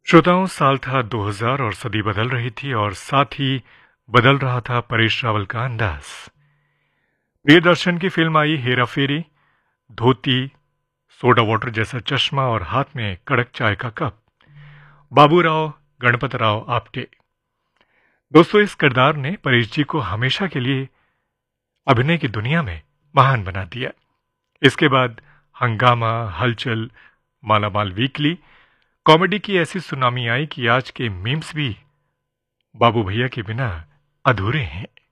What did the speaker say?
श्रोताओं, साल था 2000 और सदी बदल रही थी और साथ ही बदल रहा था परेश रावल का अंदाज। प्रियदर्शन की फिल्म आई हेरा फेरी। धोती, सोडा वाटर जैसा चश्मा और हाथ में कड़क चाय का कप। बाबूराव गणपतराव आप्टे। दोस्तों, इस किरदार ने परेश जी को हमेशा के लिए अभिनय की दुनिया में महान बना दिया। इसके बाद हंगामा, हलचल, मालामाल वीकली, कॉमेडी की ऐसी सुनामी आई कि आज के मीम्स भी बाबू भैया के बिना अधूरे हैं।